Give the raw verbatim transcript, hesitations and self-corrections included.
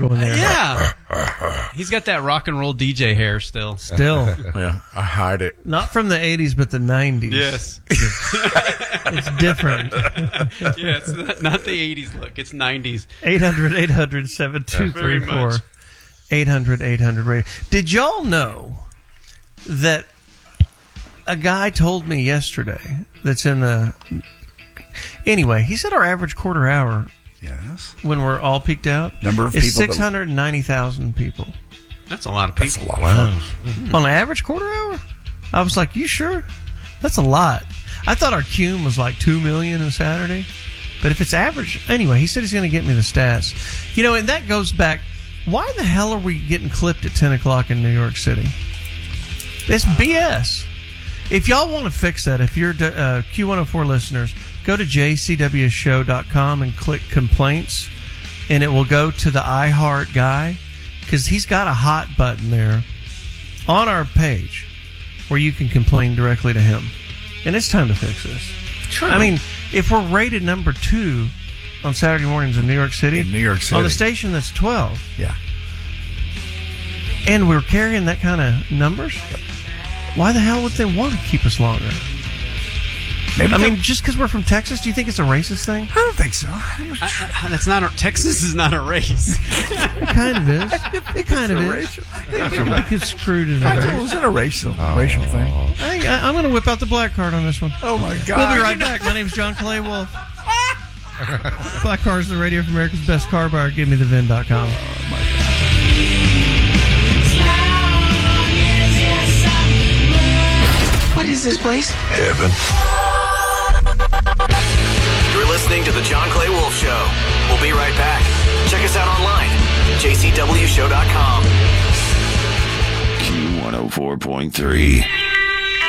going there. Yeah. He's got that rock and roll D J hair still. Still. Yeah, I hide it. Not from the eighties, but the nineties. Yes. It's different. Yeah, it's not, not the eighties look. It's nineties. eight hundred, eight hundred, seven two three four. eight hundred, eight hundred radio. Did y'all know that a guy told me yesterday that's in the... Anyway, he said our average quarter hour... Yes. When we're all peaked out, number of is people six hundred ninety thousand people. That's a lot of people. That's a lot. Wow. Mm-hmm. On average quarter hour, I was like, "You sure? That's a lot." I thought our cume was like two million a Saturday, but if it's average, anyway, he said he's going to get me the stats. You know, and that goes back. Why the hell are we getting clipped at ten o'clock in New York City? It's B S. If y'all want to fix that, if you're uh, Q one oh four listeners, go to j c w show dot com and click complaints, and it will go to the iHeart guy, because he's got a hot button there on our page where you can complain directly to him. And it's time to fix this. True. I mean, if we're rated number two on Saturday mornings in New York City, in New York City, on the station that's twelve, yeah, and we're carrying that kind of numbers, why the hell would they want to keep us longer? Maybe I they- mean, just because we're from Texas, do you think it's a racist thing? I don't think so. I, I, that's not a, Texas is not a race. It kind of is. It kind of is. racial. It gets screwed as a I race. thought it was a racial, racial thing. I, I, I'm going to whip out the black card on this one. Oh my God! We'll be right back. My name's John Clay Wolf. Black Cars, the radio for America's best car buyer. Give me the V I N dot com. Oh my God. What is this place? Heaven. You're listening to The John Clay Wolf Show. We'll be right back. Check us out online, j c w show dot com. Q one oh four point three.